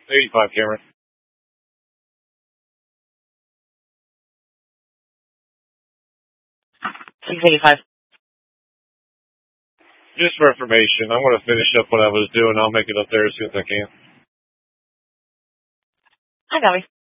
85, Cameron. 685. Just for information, I'm going to finish up what I was doing. I'll make it up there as soon as I can. I got it.